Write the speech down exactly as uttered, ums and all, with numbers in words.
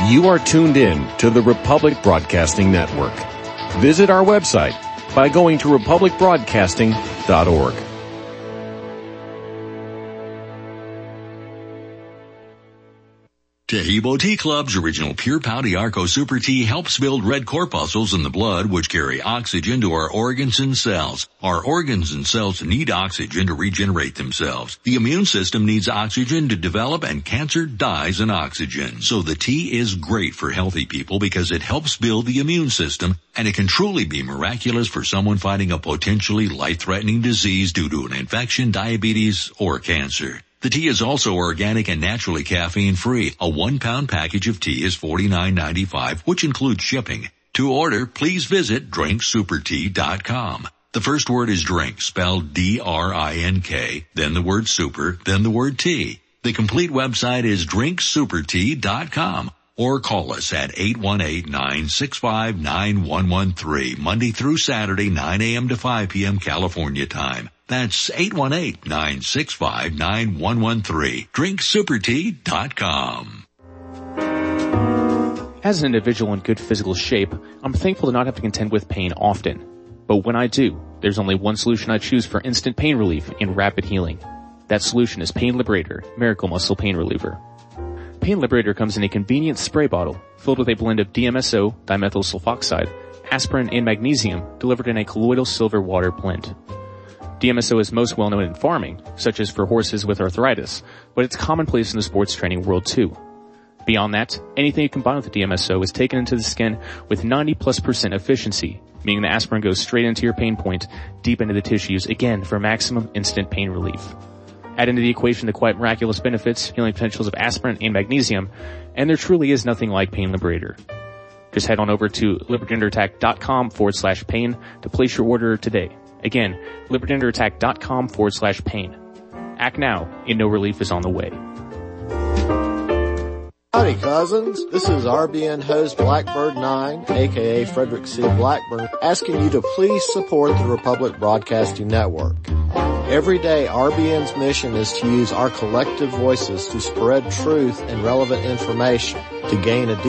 You are tuned in to the Republic Broadcasting Network. Visit our website by going to republic broadcasting dot org. Taheebo Tea Club's original Pure Pau Arco Super Tea helps build red corpuscles in the blood which carry oxygen to our organs and cells. Our organs and cells need oxygen to regenerate themselves. The immune system needs oxygen to develop, and cancer dies in oxygen. So the tea is great for healthy people because it helps build the immune system, and it can truly be miraculous for someone fighting a potentially life-threatening disease due to an infection, diabetes, or cancer. The tea is also organic and naturally caffeine-free. A one-pound package of tea is forty-nine ninety-five, which includes shipping. To order, please visit drink super tea dot com. The first word is drink, spelled D R I N K, then the word super, then the word tea. The complete website is drink super tea dot com. Or call us at eight one eight, nine six five, nine one one three, Monday through Saturday, nine a.m. to five p.m. California time. That's eight one eight, nine six five, nine one one three. drink super tea dot com. As an individual in good physical shape, I'm thankful to not have to contend with pain often. But when I do, there's only one solution I choose for instant pain relief and rapid healing. That solution is Pain Liberator, Miracle Muscle Pain Reliever. Pain Liberator comes in a convenient spray bottle filled with a blend of D M S O, dimethyl sulfoxide, aspirin, and magnesium delivered in a colloidal silver water blend. D M S O is most well known in farming, such as for horses with arthritis, but it's commonplace in the sports training world too. Beyond that, anything you combine with the D M S O is taken into the skin with ninety plus percent efficiency, meaning the aspirin goes straight into your pain point, deep into the tissues, again for maximum instant pain relief. Add into the equation the quite miraculous benefits, healing potentials of aspirin and magnesium, and there truly is nothing like Pain Liberator. Just head on over to libertygenderattack.com forward slash pain to place your order today. Again, libertygenderattack.com forward slash pain. Act now, and no relief is on the way. Howdy cousins, this is R B N host Blackbird nine, aka Frederick C. Blackburn, asking you to please support the Republic Broadcasting Network. Every day, R B N's mission is to use our collective voices to spread truth and relevant information to gain a